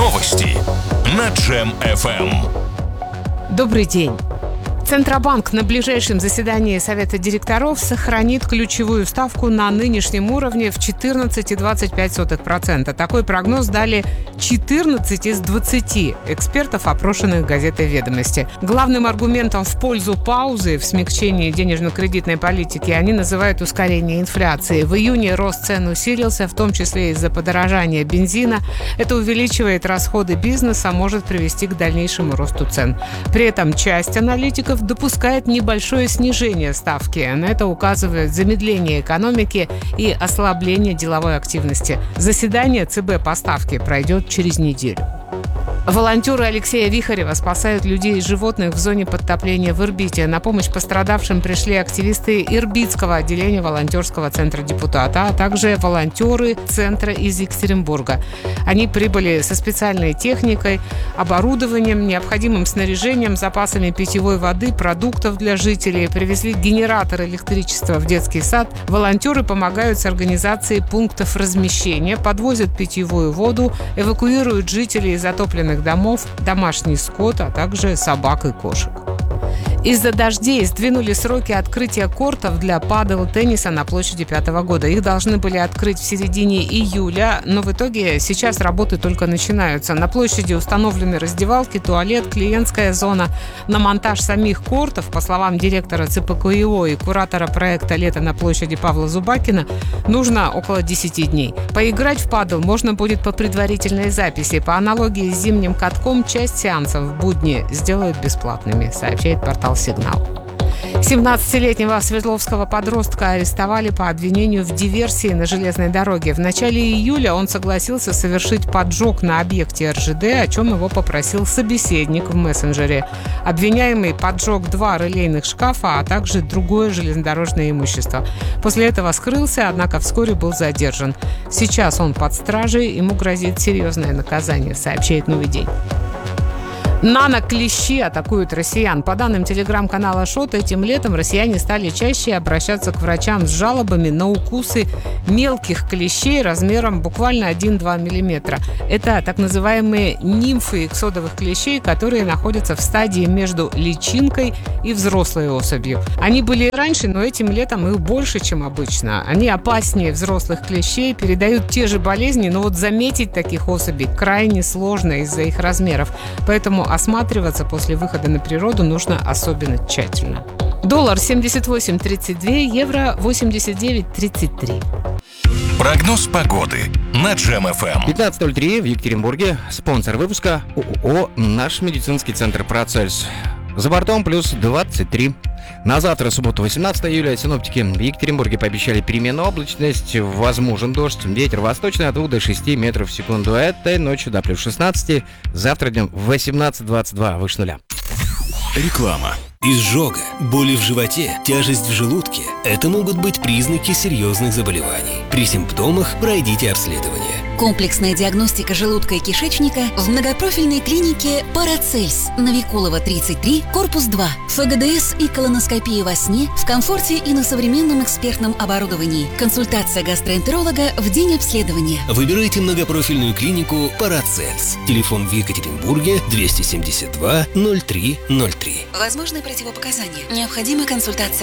Новости на Джем FM. Добрый день. Центробанк на ближайшем заседании Совета директоров сохранит ключевую ставку на нынешнем уровне в 14,25%. Такой прогноз дали 14 из 20 экспертов, опрошенных газетой «Ведомости». Главным аргументом в пользу паузы в смягчении денежно-кредитной политики они называют ускорение инфляции. В июне рост цен усилился, в том числе из-за подорожания бензина. Это увеличивает расходы бизнеса, может привести к дальнейшему росту цен. При этом часть аналитиков допускает небольшое снижение ставки. На это указывает замедление экономики и ослабление деловой активности. Заседание ЦБ по ставке пройдет через неделю. Волонтеры Алексея Вихарева спасают людей и животных в зоне подтопления в Ирбите. На помощь пострадавшим пришли активисты Ирбитского отделения волонтерского центра депутата, а также волонтеры центра из Екатеринбурга. Они прибыли со специальной техникой, оборудованием, необходимым снаряжением, запасами питьевой воды, продуктов для жителей, привезли генератор электричества в детский сад. Волонтеры помогают с организацией пунктов размещения, подвозят питьевую воду, эвакуируют жителей из затопленных домов, домашний скот, а также собак и кошек. Из-за дождей сдвинули сроки открытия кортов для падл-тенниса на площади 5-го года. Их должны были открыть в середине июля, но в итоге сейчас работы только начинаются. На площади установлены раздевалки, туалет, клиентская зона. На монтаж самих кортов, по словам директора ЦПКИО и куратора проекта «Лето на площади» Павла Зубакина, нужно около 10 дней. Поиграть в падл можно будет по предварительной записи. По аналогии с зимним катком, часть сеансов в будни сделают бесплатными, сообщает портал «Сигнал». 17-летнего свердловского подростка арестовали по обвинению в диверсии на железной дороге. В начале июля он согласился совершить поджог на объекте РЖД, о чем его попросил собеседник в мессенджере. Обвиняемый поджег 2 релейных шкафа, а также другое железнодорожное имущество. После этого скрылся, однако вскоре был задержан. Сейчас он под стражей, ему грозит серьезное наказание, сообщает «Новый день». Нано-клещи атакуют россиян. По данным телеграм-канала ШОТ, этим летом россияне стали чаще обращаться к врачам с жалобами на укусы мелких клещей размером буквально 1-2 мм. Это так называемые нимфы иксодовых клещей, которые находятся в стадии между личинкой и взрослой особью. Они были раньше, но этим летом их больше, чем обычно. Они опаснее взрослых клещей, передают те же болезни, но вот заметить таких особей крайне сложно из-за их размеров. Поэтому осматриваться после выхода на природу нужно особенно тщательно. Доллар 78.32, евро 89.33. Прогноз погоды на Джем FM. 15:03 в Екатеринбурге. Спонсор выпуска ООО «Наш медицинский центр Процельс». За бортом плюс 23. На завтра, субботу, 18 июля, синоптики в Екатеринбурге пообещали переменную облачность, возможен дождь, ветер восточный от 2 до 6 метров в секунду. Этой ночью до плюс 16, завтра днем 18-22, выше нуля. Реклама. Изжога, боли в животе, тяжесть в желудке – это могут быть признаки серьезных заболеваний. При симптомах пройдите обследование. Комплексная диагностика желудка и кишечника в многопрофильной клинике «Парацельс» на Викулова, 33, корпус 2. ФГДС и колоноскопия во сне в комфорте и на современном экспертном оборудовании. Консультация гастроэнтеролога в день обследования. Выбирайте многопрофильную клинику «Парацельс». Телефон в Екатеринбурге 272 03 03. Возможны противопоказания. Необходима консультация